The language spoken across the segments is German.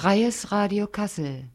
Freies Radio Kassel.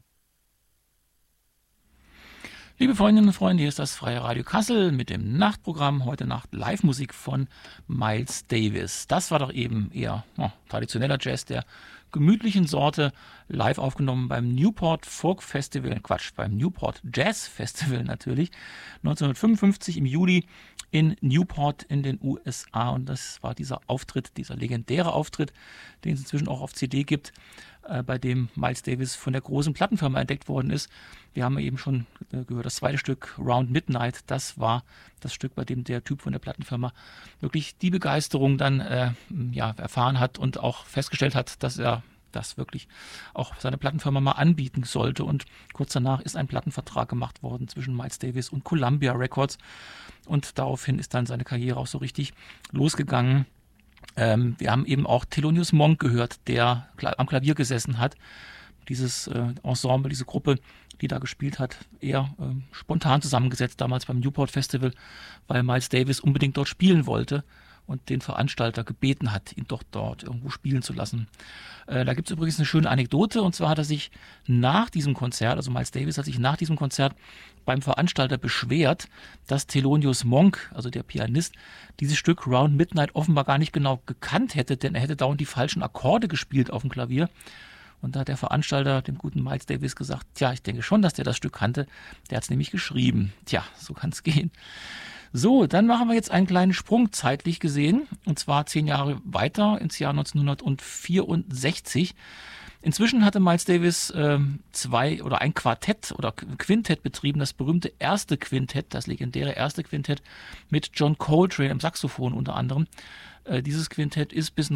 Liebe Freundinnen und Freunde, hier ist das Freie Radio Kassel mit dem Nachtprogramm. Heute Nacht Live-Musik von Miles Davis. Das war doch eben eher traditioneller Jazz der gemütlichen Sorte, live aufgenommen beim Newport Folk Festival, beim Newport Jazz Festival natürlich, 1955 im Juli in Newport in den USA. Und das war dieser Auftritt, dieser legendäre Auftritt, den es inzwischen auch auf CD gibt, bei dem Miles Davis von der großen Plattenfirma entdeckt worden ist. Wir haben eben schon gehört, das zweite Stück, Round Midnight, das war das Stück, bei dem der Typ von der Plattenfirma wirklich die Begeisterung dann erfahren hat und auch festgestellt hat, dass er das wirklich auch seine Plattenfirma mal anbieten sollte. Und kurz danach ist ein Plattenvertrag gemacht worden zwischen Miles Davis und Columbia Records. Und daraufhin ist dann seine Karriere auch so richtig losgegangen. Wir haben eben auch Thelonious Monk gehört, der am Klavier gesessen hat. Dieses Ensemble, diese Gruppe, die da gespielt hat, eher spontan zusammengesetzt, damals beim Newport Festival, weil Miles Davis unbedingt dort spielen wollte und den Veranstalter gebeten hat, ihn doch dort irgendwo spielen zu lassen. Da gibt es übrigens eine schöne Anekdote, und zwar hat er sich nach diesem Konzert, also Miles Davis hat sich nach diesem Konzert beim Veranstalter beschwert, dass Thelonious Monk, also der Pianist, dieses Stück Round Midnight offenbar gar nicht genau gekannt hätte, denn er hätte dauernd die falschen Akkorde gespielt auf dem Klavier. Und da hat der Veranstalter dem guten Miles Davis gesagt, tja, ich denke schon, dass der das Stück kannte, der hat es nämlich geschrieben. Tja, so kann es gehen. So, dann machen wir jetzt einen kleinen Sprung zeitlich gesehen, und zwar 10 Jahre weiter ins Jahr 1964. Inzwischen hatte Miles Davis ein Quartett oder Quintett betrieben, das berühmte erste Quintett, das legendäre erste Quintett mit John Coltrane am Saxophon unter anderem. Dieses Quintett ist bis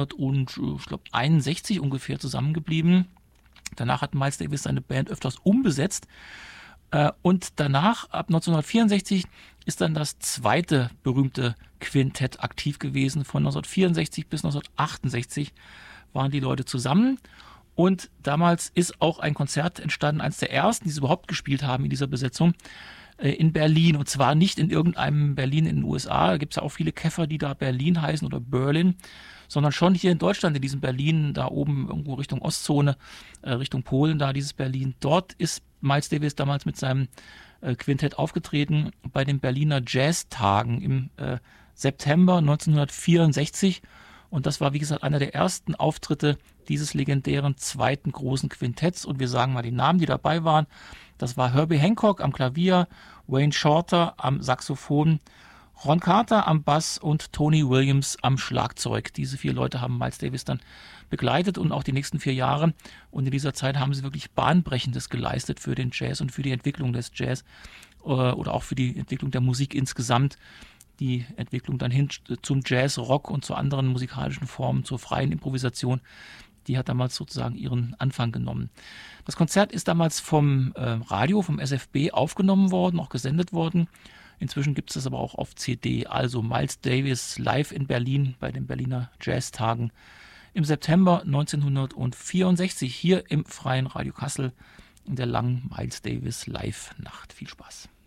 1961 ungefähr zusammengeblieben. Danach hat Miles Davis seine Band öfters umbesetzt. Und danach, ab 1964, ist dann das zweite berühmte Quintett aktiv gewesen. Von 1964 bis 1968 waren die Leute zusammen. Und damals ist auch ein Konzert entstanden, eines der ersten, die sie überhaupt gespielt haben in dieser Besetzung, in Berlin. Und zwar nicht in irgendeinem Berlin in den USA. Da gibt es ja auch viele Käfer, die da Berlin heißen oder Berlin, sondern schon hier in Deutschland, in diesem Berlin, da oben irgendwo Richtung Ostzone, Richtung Polen, da dieses Berlin. Dort ist Miles Davis damals mit seinem Quintett aufgetreten bei den Berliner Jazztagen im September 1964. Und das war, wie gesagt, einer der ersten Auftritte dieses legendären zweiten großen Quintetts. Und wir sagen mal die Namen, die dabei waren. Das war Herbie Hancock am Klavier, Wayne Shorter am Saxophon, Ron Carter am Bass und Tony Williams am Schlagzeug. Diese 4 Leute haben Miles Davis dann begleitet und auch die nächsten 4 Jahre. Und in dieser Zeit haben sie wirklich Bahnbrechendes geleistet für den Jazz und für die Entwicklung des Jazz oder auch für die Entwicklung der Musik insgesamt. Die Entwicklung dann hin zum Jazz, Rock und zu anderen musikalischen Formen, zur freien Improvisation, die hat damals sozusagen ihren Anfang genommen. Das Konzert ist damals vom Radio, vom SFB aufgenommen worden, auch gesendet worden. Inzwischen gibt es das aber auch auf CD, also Miles Davis live in Berlin bei den Berliner Jazztagen im September 1964 hier im Freien Radio Kassel in der langen Miles Davis Live-Nacht. Viel Spaß.